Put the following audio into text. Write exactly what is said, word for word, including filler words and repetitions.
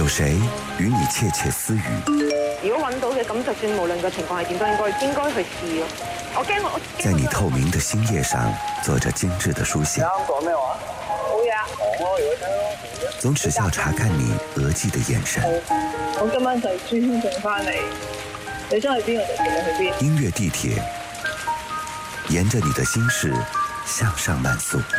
谁與你竊竊私語？ 如果揾到嘅，咁就算無論個情況係點，都應該應該去試咯。我驚我在你透明的心頁上做着精緻的書寫。 啱講咩話？冇嘢啊。哦，如果聽咯。 總只效查看你額際的眼神。 我今晚就專程翻嚟，你想去邊我就陪你去邊。 音樂地鐵，沿着你的心事向上漫溯。